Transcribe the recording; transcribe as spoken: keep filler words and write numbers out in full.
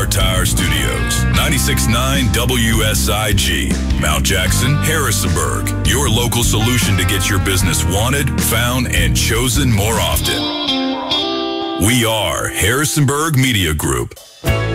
Tire Studios, ninety-six point nine W S I G, Mount Jackson, Harrisonburg. Your local solution to get your business wanted, found, and chosen more often. We are Harrisonburg Media Group.